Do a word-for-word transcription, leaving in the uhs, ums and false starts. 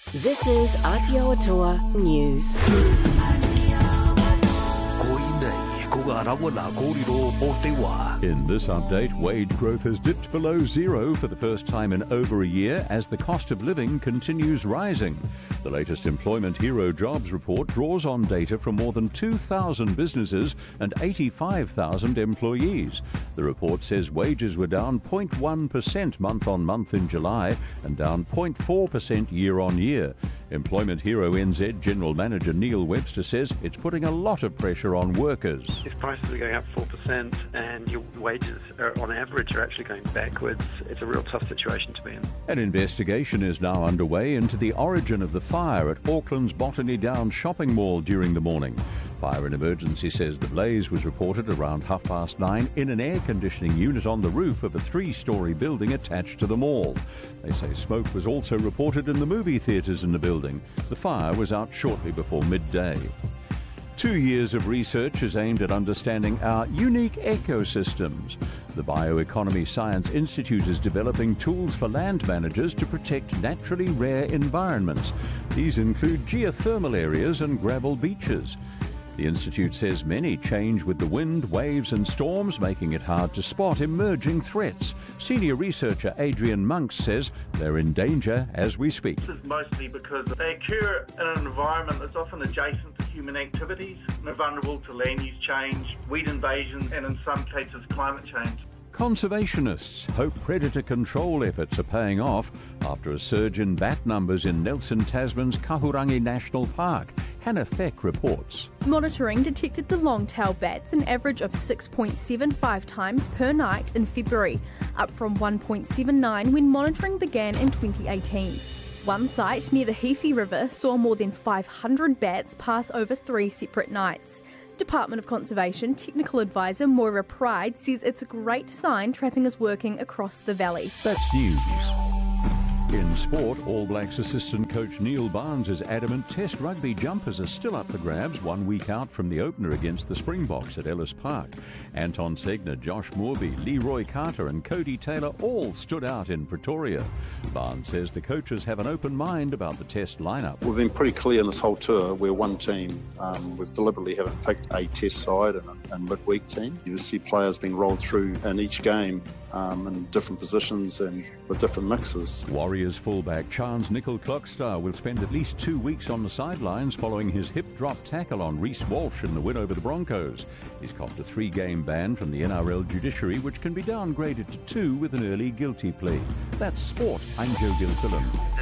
This is Aotearoa News. In this update, wage growth has dipped below zero for the first time in over a year as the cost of living continues rising. The latest Employment Hero Jobs report draws on data from more than two thousand businesses and eighty-five thousand employees. The report says wages were down zero point one percent month on month in July and down zero point four percent year on year. Employment Hero N Z General Manager Neil Webster says it's putting a lot of pressure on workers. If prices are going up four percent and your wages are, on average are actually going backwards, it's a real tough situation to be in. An investigation is now underway into the origin of the fire at Auckland's Botany Downs shopping mall during the morning. Fire and Emergency says the blaze was reported around half past nine in an air conditioning unit on the roof of a three-storey building attached to the mall. They say smoke was also reported in the movie theatres in the building. The fire was out shortly before midday. Two years of research is aimed at understanding our unique ecosystems. The Bioeconomy Science Institute is developing tools for land managers to protect naturally rare environments. These include geothermal areas and gravel beaches. The Institute says many change with the wind, waves and storms, making it hard to spot emerging threats. Senior researcher Adrian Monks says they're in danger as we speak. This is mostly because they occur in an environment that's often adjacent to human activities and are vulnerable to land use change, weed invasion and in some cases climate change. Conservationists hope predator control efforts are paying off after a surge in bat numbers in Nelson Tasman's Kahurangi National Park. Hannah Feck reports. Monitoring detected the long-tailed bats an average of six point seven five times per night in February, up from one point seven nine when monitoring began in twenty eighteen. One site near the Heafy River saw more than five hundred bats pass over three separate nights. Department of Conservation Technical Advisor Moira Pride says it's a great sign trapping is working across the valley. That's news. In sport, All Blacks assistant coach Neil Barnes is adamant Test rugby jumpers are still up for grabs one week out from the opener against the Springboks at Ellis Park. Anton Segner, Josh Moorby, Leroy Carter and Cody Taylor all stood out in Pretoria. Barnes says the coaches have an open mind about the Test lineup. We've been pretty clear in this whole tour. We're one team. Um, we've deliberately haven't picked a Test side and a, and midweek team. You see players being rolled through in each game um, in different positions and with different mixes. Warriors fullback Chance Nickel-Klokstad will spend at least two weeks on the sidelines following his hip drop tackle on Reece Walsh in the win over the Broncos. He's copped a three-game ban from the N R L judiciary, which can be downgraded to two with an early guilty plea. That's sport. I'm Joe Gilfillan.